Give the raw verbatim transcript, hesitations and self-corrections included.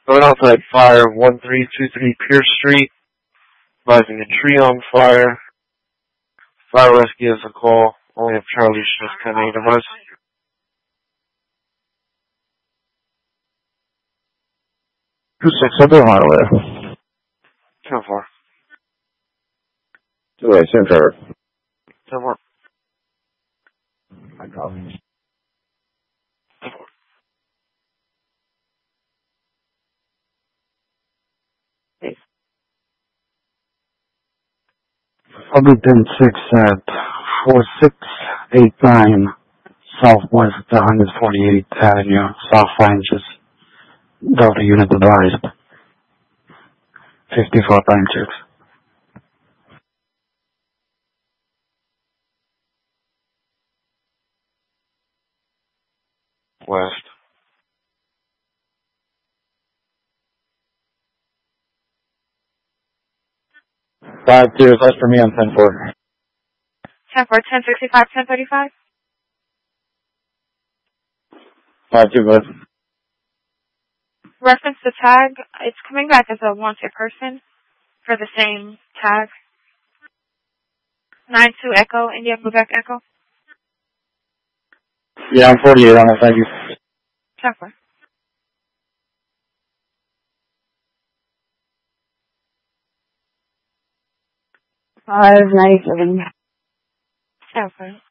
Going outside fire, one three two three Pierce Street. Advising a tree on fire. Fire rescue is a call. Only have Charlie Smith ten eight of us. two six seven Hardware. ten four. two eight Center. ten four. I copy. I'll be ten six at four six eight nine Southwest one forty-eighth Avenue, South Ranches, Delta Unit advised. fifty-four time checks. West. Five two, that's for me on ten four. ten four, ten sixty-five, ten thirty-five. Five two, bud. Reference the tag. It's coming back as a wanted person for the same tag. nine two Echo, India, Quebec Echo. Yeah, I'm forty-eight on it, thank you. ten four. five ninety-seven. ten four.